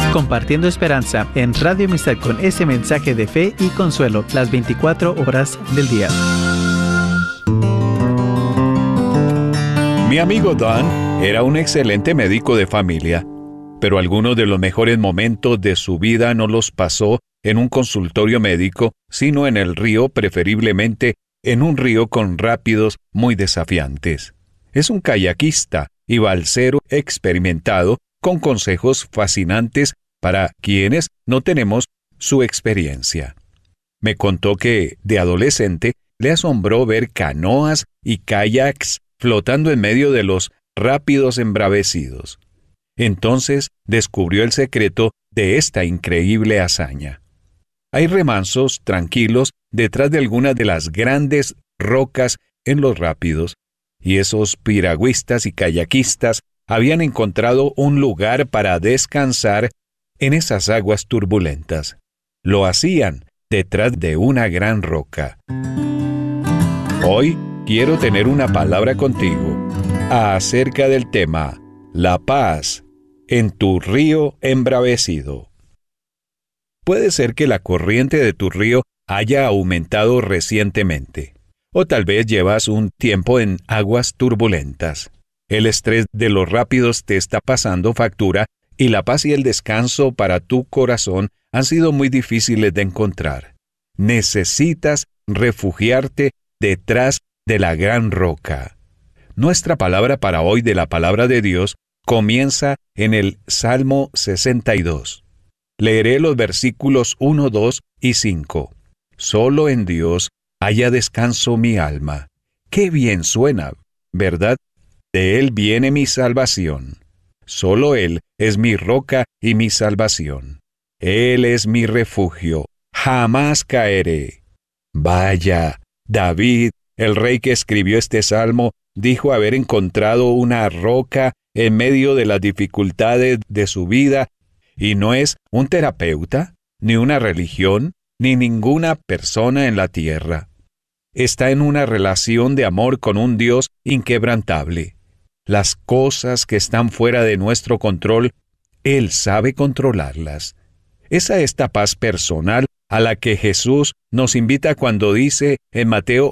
Compartiendo esperanza en Radio Amistad con ese mensaje de fe y consuelo las 24 horas del día. Mi amigo Don era un excelente médico de familia, pero algunos de los mejores momentos de su vida no los pasó en un consultorio médico, sino en el río, preferiblemente en un río con rápidos muy desafiantes. Es un kayakista y balsero experimentado con consejos fascinantes para quienes no tenemos su experiencia. Me contó que, de adolescente, le asombró ver canoas y kayaks flotando en medio de los rápidos embravecidos. Entonces descubrió el secreto de esta increíble hazaña. Hay remansos tranquilos detrás de algunas de las grandes rocas en los rápidos, y esos piragüistas y kayakistas habían encontrado un lugar para descansar en esas aguas turbulentas. Lo hacían detrás de una gran roca. Hoy quiero tener una palabra contigo acerca del tema la paz en tu río embravecido. Puede ser que la corriente de tu río haya aumentado recientemente, o tal vez llevas un tiempo en aguas turbulentas. El estrés de los rápidos te está pasando factura y la paz y el descanso para tu corazón han sido muy difíciles de encontrar. Necesitas refugiarte detrás de la gran roca. Nuestra palabra para hoy de la palabra de Dios comienza en el Salmo 62. Leeré los versículos 1, 2 y 5. Solo en Dios haya descanso mi alma. Qué bien suena, ¿verdad? De Él viene mi salvación. Solo Él es mi roca y mi salvación. Él es mi refugio. Jamás caeré. Vaya, David, el rey que escribió este salmo, dijo haber encontrado una roca en medio de las dificultades de su vida, y no es un terapeuta, ni una religión, ni ninguna persona en la tierra. Está en una relación de amor con un Dios inquebrantable. Las cosas que están fuera de nuestro control, Él sabe controlarlas. Es a esta paz personal a la que Jesús nos invita cuando dice en Mateo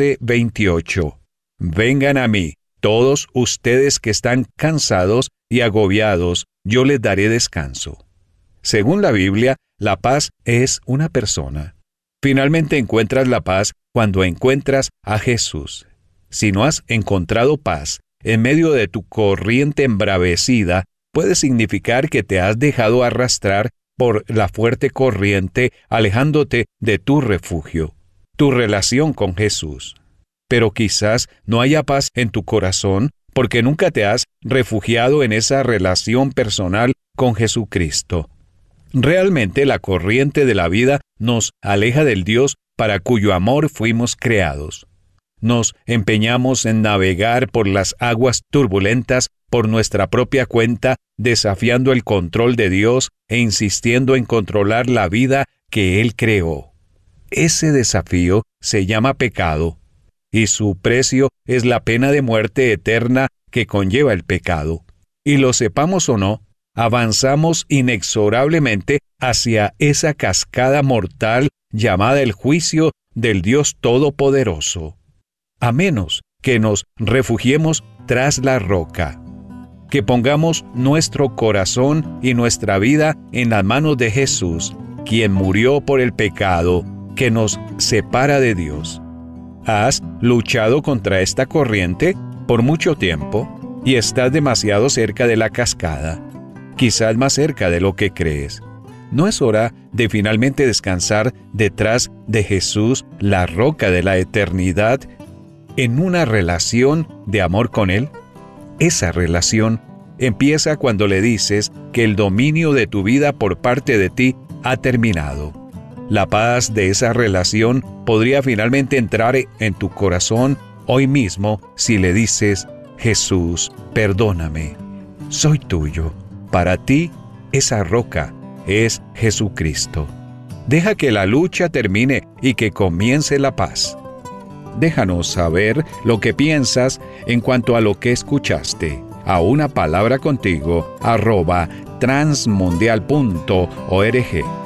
11:28, «Vengan a mí, todos ustedes que están cansados y agobiados, yo les daré descanso». Según la Biblia, la paz es una persona. Finalmente encuentras la paz cuando encuentras a Jesús. Si no has encontrado paz en medio de tu corriente embravecida, puede significar que te has dejado arrastrar por la fuerte corriente, alejándote de tu refugio, tu relación con Jesús. Pero quizás no haya paz en tu corazón porque nunca te has refugiado en esa relación personal con Jesucristo. Realmente la corriente de la vida nos aleja del Dios para cuyo amor fuimos creados. Nos empeñamos en navegar por las aguas turbulentas por nuestra propia cuenta, desafiando el control de Dios e insistiendo en controlar la vida que Él creó. Ese desafío se llama pecado, y su precio es la pena de muerte eterna que conlleva el pecado. Y lo sepamos o no, avanzamos inexorablemente hacia esa cascada mortal llamada el juicio del Dios Todopoderoso. A menos que nos refugiemos tras la roca, que pongamos nuestro corazón y nuestra vida en las manos de Jesús, quien murió por el pecado que nos separa de Dios. ¿Has luchado contra esta corriente por mucho tiempo y estás demasiado cerca de la cascada? Quizás más cerca de lo que crees. ¿No es hora de finalmente descansar detrás de Jesús, la roca de la eternidad, en una relación de amor con Él? Esa relación empieza cuando le dices que el dominio de tu vida por parte de ti ha terminado. La paz de esa relación podría finalmente entrar en tu corazón hoy mismo si le dices: Jesús, perdóname, soy tuyo. Para ti, esa roca es Jesucristo. Deja que la lucha termine y que comience la paz. Déjanos saber lo que piensas en cuanto a lo que escuchaste. a unapalabracontigo@transmundial.org.